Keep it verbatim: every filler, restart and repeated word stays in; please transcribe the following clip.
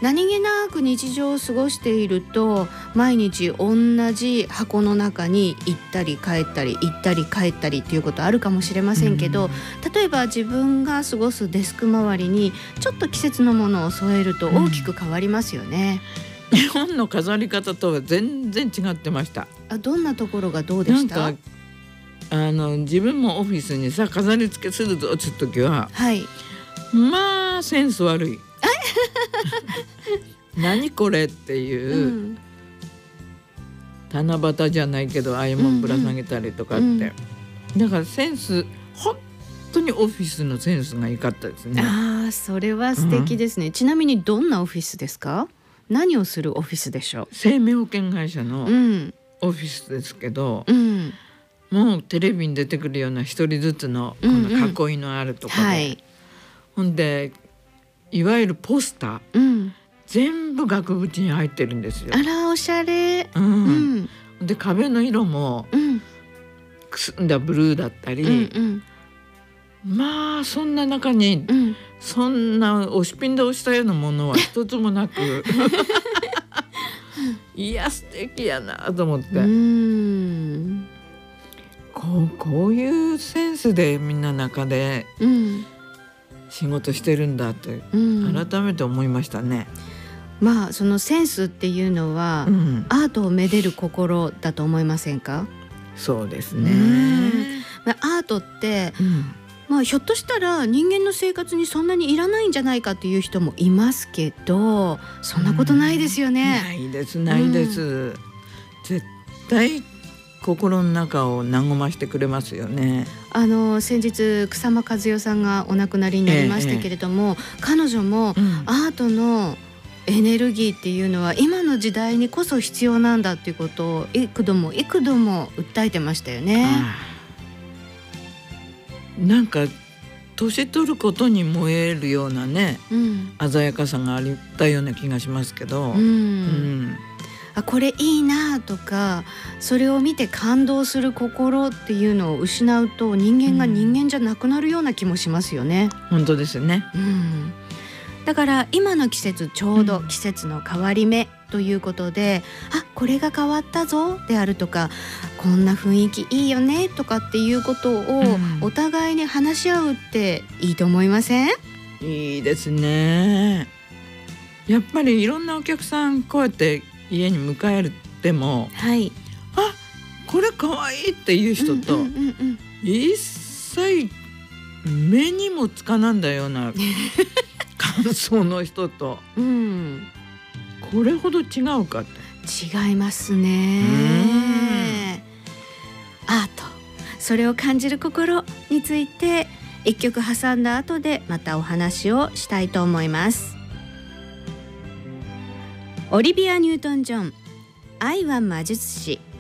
何気なく日常を過ごしていると毎日同じ箱の中に行ったり帰ったり行ったり帰ったりっていうことあるかもしれませんけど、うん、例えば自分が過ごすデスク周りにちょっと季節のものを添えると大きく変わりますよね、 うん、日本の飾り方とは全然違ってました。 あ、どんなところがどうでした？ なんかあの自分もオフィスにさ飾り付けするぞって時は、 はい、 まあセンス悪い何これっていう、うん、七夕じゃないけどああいうもんぶら下げたりとかって、うんうん、だからセンス本当にオフィスのセンスが良かったですね。 ああ、それは素敵ですね、うん、ちなみにどんなオフィスですか？何をするオフィスでしょう？ 生命保険会社のオフィスですけど、 うん、 もうテレビに出てくるような一人ずつのこの囲いのあるところで、うんうん、はい、ほんでいわゆるポスター、 うん、 全部額縁に入ってるんですよ。 あら、おしゃれ、 うんうん、で壁の色も、 うん、 くすんだブルーだったり、 うんうん、まあそんな中に、うん、そんな押しピンで押したようなものは一つもなくいや素敵やなと思って、 うん、 こう、こういうセンスでみんな中で仕事してるんだって改めて思いましたね、 うん、まあそのセンスっていうのは、うん、アートをめでる心だと思いませんか？ そうですね、 うん、アートって、うん、まあ、ひょっとしたら人間の生活にそんなにいらないんじゃないかという人もいますけど、そんなことないですよね、 うん、ないですないです、うん、絶対心の中を和ましてくれますよね。 あの先日草間和代さんがお亡くなりになりましたけれども、ええ、彼女も、うん、アートのエネルギーっていうのは今の時代にこそ必要なんだっていうことを幾度も幾度も訴えてましたよね。ああ、なんか年取ることに燃えるようなね、うん、鮮やかさがあったような気がしますけど、うんうん、 あ、これいいなとかそれを見て感動する心っていうのを失うと人間が人間じゃなくなるような気もしますよね、 うん、本当ですね、 うん、だから今の季節ちょうど季節の変わり目ということで、うん、あ、これが変わったぞであるとか、こんな雰囲気いいよねとかっていうことをお互いに話し合うっていいと思いません？ いいですね。やっぱりいろんなお客さんこうやって家に迎えるでも、 はい、 あ、これかわいいっていう人と、うんうんうんうん、一切目にもつかなんだような感想の人と、うん、これほど違うかって違いますね。アート、それを感じる心について一曲挟んだ後でまたお話をしたいと思います。オリビア・ニュートン・ジョン、愛は魔術師。